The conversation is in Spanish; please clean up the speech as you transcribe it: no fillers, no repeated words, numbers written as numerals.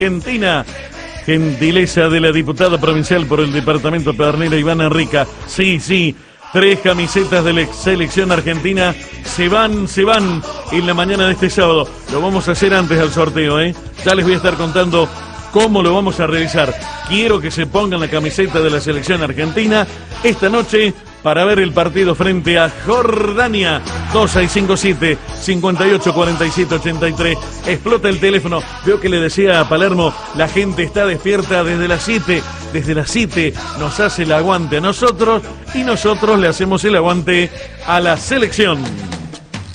Argentina. Gentileza de la diputada provincial por el departamento Pedernera, Ivana Rica. Sí, 3 camisetas de la selección argentina se van en la mañana de este sábado. Lo vamos a hacer antes del sorteo, Ya les voy a estar contando cómo lo vamos a realizar. Quiero que se pongan la camiseta de la selección argentina esta noche para ver el partido frente a Jordania. 2657-584783. Explota el teléfono. Veo que le decía a Palermo, la gente está despierta desde las 7. Desde las 7 nos hace el aguante a nosotros y nosotros le hacemos el aguante a la selección.